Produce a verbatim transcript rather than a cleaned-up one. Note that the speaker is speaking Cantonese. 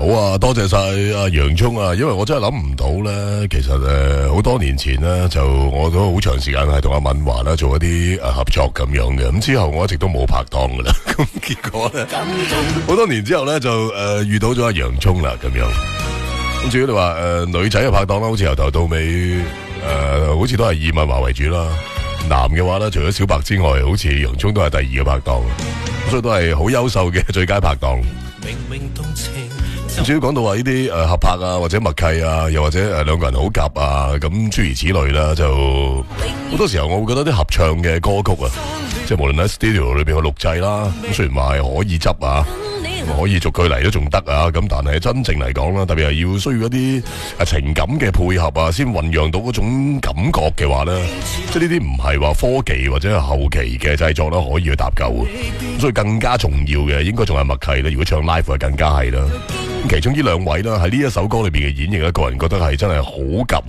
啊，多謝晒阿洋蔥啊，因為我真係諗唔到咧，其實誒好、呃、多年前咧，就我都好長時間係同阿敏華啦做一啲誒、呃、合作咁樣嘅，咁之後我一直都冇拍檔噶啦，咁結果咧好多年之後咧就誒、呃、遇到咗阿洋蔥啦咁樣，咁至於你話誒、呃、女仔嘅拍檔啦，好似由頭到尾誒、呃、好似都係以敏華為主啦，男嘅話咧除咗小白之外，好似洋蔥都係第二個拍檔，所以都係好優秀嘅最佳拍檔。明明動情，至於講到話呢啲誒合拍啊，或者默契啊，又或者誒、呃、兩個人好夾啊，咁諸如此類啦，就好多時候我會覺得啲合唱嘅歌曲啊，即係無論喺 studio 裏邊嘅錄製啦，咁雖然話係可以執啊，可以逐句嚟都仲得啊，咁但係真正嚟講啦，特別係要需要一啲誒情感嘅配合啊，先醖釀到嗰種感覺嘅話咧，即係呢啲唔係話科技或者係後期嘅製作啦，可以去搭救嘅。所以更加重要嘅應該仲係默契啦，如果唱 live 係更加係啦。其中呢兩位啦喺呢一首歌裏邊嘅演繹咧，個人覺得係真係好夾。